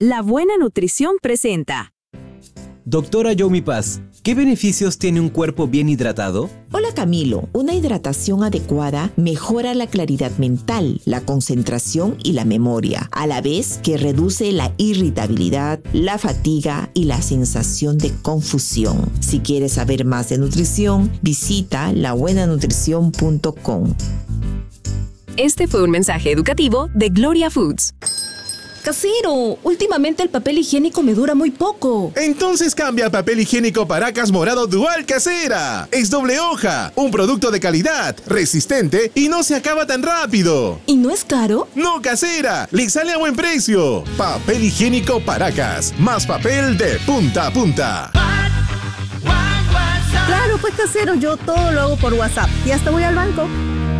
La Buena Nutrición presenta. Doctora Yomi Paz, ¿qué beneficios tiene un cuerpo bien hidratado? Hola Camilo, una hidratación adecuada mejora la claridad mental, la concentración y la memoria, a la vez que reduce la irritabilidad, la fatiga y la sensación de confusión. Si quieres saber más de nutrición, visita labuenanutrición.com. Este fue un mensaje educativo de Gloria Foods. Casero, últimamente el papel higiénico me dura muy poco. Entonces cambia al papel higiénico Paracas Morado Dual Casera. Es doble hoja, un producto de calidad, resistente y no se acaba tan rápido. ¿Y no es caro? No, Casera, le sale a buen precio. Papel higiénico Paracas, más papel de punta a punta. Claro, pues Casero, yo todo lo hago por WhatsApp y hasta voy al banco.